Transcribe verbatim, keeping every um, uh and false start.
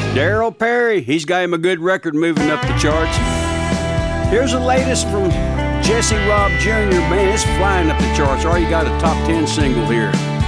Darryl Perry, he's got him a good record moving up the charts. Here's the latest from Jesse Robb Junior Man, it's flying up the charts. Already got a top ten single here.